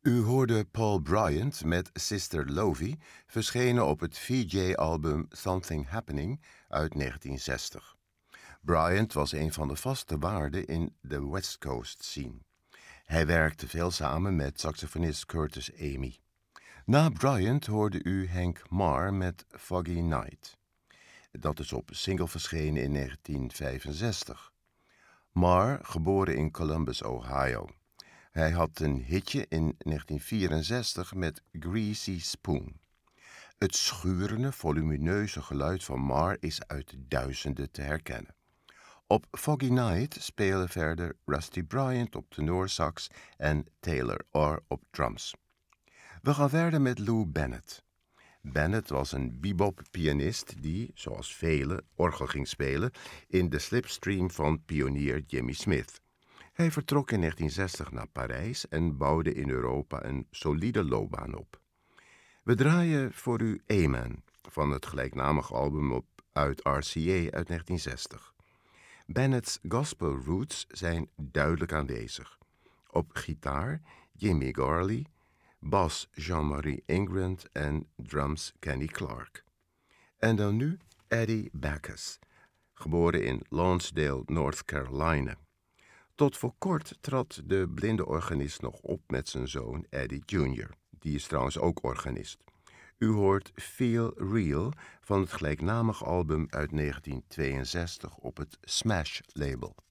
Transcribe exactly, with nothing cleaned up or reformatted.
U hoorde Paul Bryant met Sister Lovey, verschenen op het V J-album Something Happening uit negentien zestig. Bryant was een van de vaste waarden in de West Coast scene. Hij werkte veel samen met saxofonist Curtis Amy. Na Bryant hoorde u Hank Marr met Foggy Night. Dat is op single verschenen in negentien vijfenzestig. Marr, geboren in Columbus, Ohio. Hij had een hitje in negentien vierenzestig met Greasy Spoon. Het schurende, volumineuze geluid van Marr is uit duizenden te herkennen. Op Foggy Night spelen verder Rusty Bryant op tenorsax en Taylor Orr op drums. We gaan verder met Lou Bennett. Bennett was een bebop-pianist die, zoals velen, orgel ging spelen in de slipstream van pionier Jimmy Smith. Hij vertrok in negentien zestig naar Parijs en bouwde in Europa een solide loopbaan op. We draaien voor u Amen van het gelijknamige album op, uit R C A uit negentien zestig. Bennett's gospel roots zijn duidelijk aanwezig. Op gitaar Jimmy Garley, bas Jean-Marie Ingrand en drums Kenny Clark. En dan nu Eddie Backus, geboren in Lawrencedale, North Carolina. Tot voor kort trad de blinde organist nog op met zijn zoon Eddie junior Die is trouwens ook organist. U hoort Feel Real van het gelijknamige album uit negentien tweeënzestig op het Smash label.